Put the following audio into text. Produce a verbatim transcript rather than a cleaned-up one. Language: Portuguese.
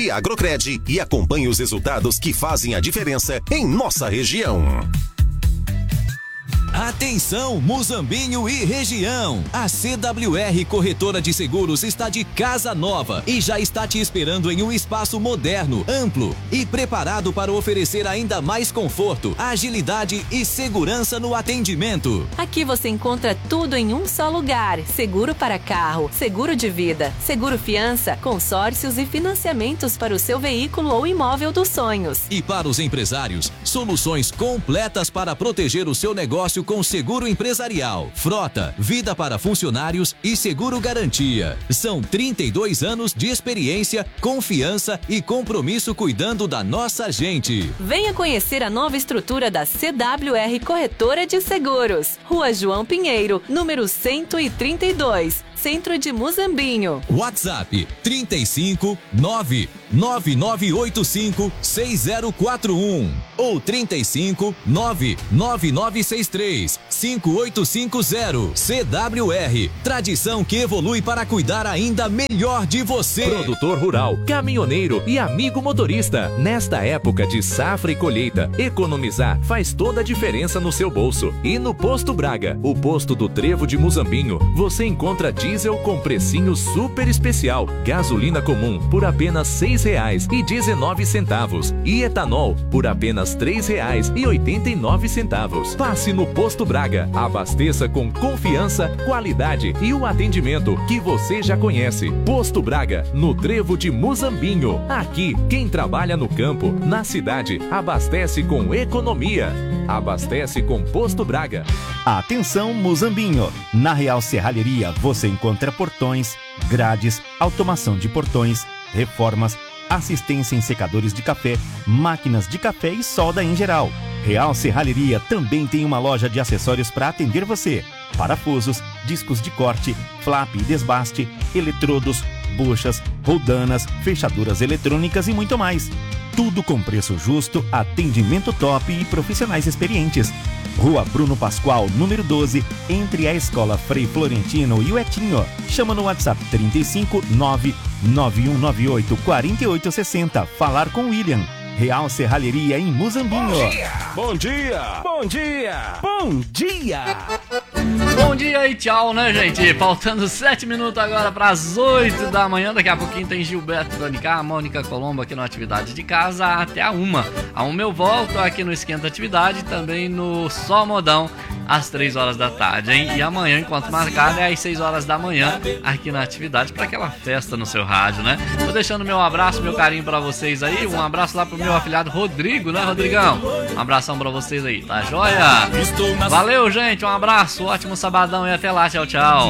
e Agrocred e acompanhe os resultados que fazem a diferença em nossa região. Atenção, Muzambinho e região! A C W R Corretora de Seguros está de casa nova e já está te esperando em um espaço moderno, amplo e preparado para oferecer ainda mais conforto, agilidade e segurança no atendimento. Aqui você encontra tudo em um só lugar: seguro para carro, seguro de vida, seguro fiança, consórcios e financiamentos para o seu veículo ou imóvel dos sonhos. E para os empresários, soluções completas para proteger o seu negócio com seguro empresarial, frota, vida para funcionários e seguro garantia. São trinta e dois anos de experiência, confiança e compromisso cuidando da nossa gente. Venha conhecer a nova estrutura da C W R Corretora de Seguros. Rua João Pinheiro, número cento e trinta e dois, Centro de Muzambinho. WhatsApp trinta e cinco, nove nove nove oito cinco, seis zero quatro um ou trinta e cinco, nove nove nove seis três, cinco oito cinco zero. C W R, tradição que evolui para cuidar ainda melhor de você. Produtor rural, caminhoneiro e amigo motorista. Nesta época de safra e colheita, economizar faz toda a diferença no seu bolso. E no Posto Braga, o posto do Trevo de Muzambinho, você encontra diesel com precinho super especial, gasolina comum por apenas seis reais e dezenove centavos e etanol por apenas três reais e oitenta e nove centavos. Passe no Posto Braga, abasteça com confiança, qualidade e o atendimento que você já conhece. Posto Braga, no Trevo de Muzambinho. Aqui, quem trabalha no campo, na cidade, abastece com economia. Abastece com Posto Braga. Atenção, Muzambinho! Na Real Serralheria você encontra portões, grades, automação de portões, reformas, assistência em secadores de café, máquinas de café e solda em geral. Real Serralheria também tem uma loja de acessórios para atender você. Parafusos, discos de corte, flap e desbaste, eletrodos, buchas, roldanas, fechaduras eletrônicas e muito mais. Tudo com preço justo, atendimento top e profissionais experientes. Rua Bruno Pascoal, número doze, entre a Escola Frei Florentino e o Etinho. Chama no WhatsApp trinta e cinco, nove nove um nove oito, quatro oito seis zero. Falar com William. Real Serralheria em Muzambinho. Bom dia! Bom dia! Bom dia! Bom dia e tchau, né, gente? Faltando sete minutos agora para as oito da manhã. Daqui a pouquinho tem Gilberto Danicá, Mônica Colombo aqui no Atividade de Casa até a uma. A uma eu volto aqui no Esquenta Atividade, também no Só Modão, às três horas da tarde, hein? E amanhã, enquanto marcado, é às seis horas da manhã aqui na Atividade para aquela festa no seu rádio, né? Tô deixando meu abraço, meu carinho para vocês aí. Um abraço lá pro meu afilhado Rodrigo, né, Rodrigão? Um abração para vocês aí, tá joia? Valeu, gente, um abraço, ótimo sabadão e até lá, tchau, tchau.